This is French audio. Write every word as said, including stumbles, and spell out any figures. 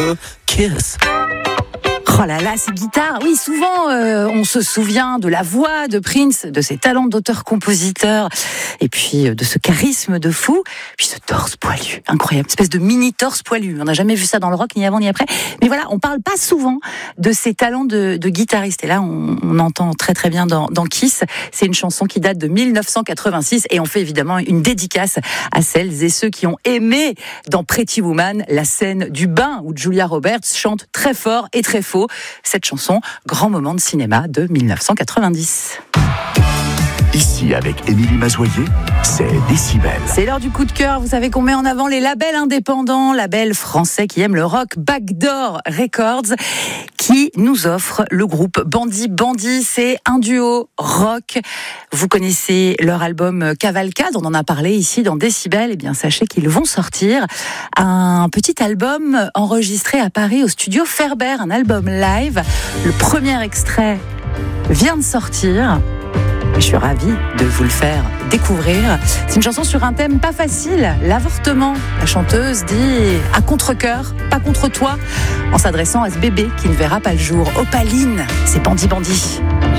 the kiss. Oh là là, ces guitares, oui, souvent euh, on se souvient de la voix de Prince, de ses talents d'auteur-compositeur, et puis euh, de ce charisme de fou, puis ce torse poilu, incroyable, espèce de mini torse poilu. On n'a jamais vu ça dans le rock, ni avant ni après. Mais voilà, on parle pas souvent de ses talents de, de guitariste. Et là, on, on entend très très bien dans, dans Kiss. C'est une chanson qui date de dix-neuf cent quatre-vingt-six, et on fait évidemment une dédicace à celles et ceux qui ont aimé dans Pretty Woman la scène du bain où Julia Roberts chante très fort et très faux cette chanson, grand moment de cinéma de dix-neuf cent quatre-vingt-dix. Ici, avec Émilie Mazoyer, c'est Décibel. C'est l'heure du coup de cœur. Vous savez qu'on met en avant les labels indépendants, labels français qui aiment le rock. Backdoor Records, qui nous offre le groupe Bandit Bandit. C'est un duo rock. Vous connaissez leur album Cavalcade, on en a parlé ici dans Décibel. Eh bien, sachez qu'ils vont sortir un petit album enregistré à Paris au studio Ferber, un album live. Le premier extrait vient de sortir. Je suis ravie de vous le faire découvrir. C'est une chanson sur un thème pas facile, l'avortement. La chanteuse dit à contre-cœur, pas contre toi, en s'adressant à ce bébé qui ne verra pas le jour. Opaline, c'est Bandit Bandit.